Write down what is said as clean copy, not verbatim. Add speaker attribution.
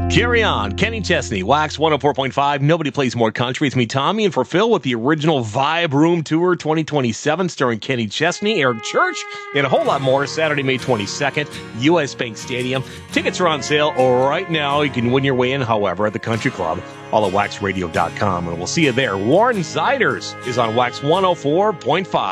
Speaker 1: Carry on. Kenny Chesney, Wax 104.5. Nobody plays more country. It's me, Tommy, and for Phil with the original Vibe Room Tour 2027 starring Kenny Chesney, Eric Church, and a whole lot more. Saturday, May 22nd, U.S. Bank Stadium. Tickets are on sale right now. You can win your way in, however, at the Country Club, all at waxradio.com, and we'll see you there. Warren Ziders is on Wax 104.5.